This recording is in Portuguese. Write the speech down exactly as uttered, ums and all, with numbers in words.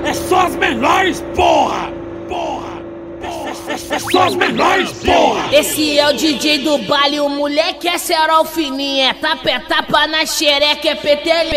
É só as menores, porra! Porra! É, é, é só as menores, porra! Esse é o D J do baile, o moleque é cerol fininho, é tapa, é tapa na xereca, é P T L.